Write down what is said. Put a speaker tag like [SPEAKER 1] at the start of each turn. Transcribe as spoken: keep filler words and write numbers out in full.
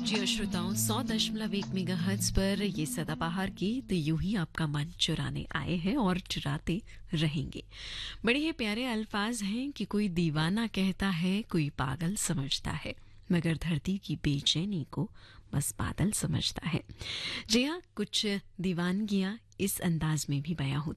[SPEAKER 1] जी हाँ, श्रोताओं, सौ दशमलव एक मेगाहर्ट्ज पर ये सदाबहार गीत यूं ही आपका मन चुराने आए हैं और चुराते रहेंगे। बड़े ही प्यारे अल्फाज हैं कि कोई दीवाना कहता है, कोई पागल समझता है, मगर धरती की बेचैनी को बस बादल समझता है। जी हाँ, कुछ दीवानगियां इस अंदाज में भी बयां होती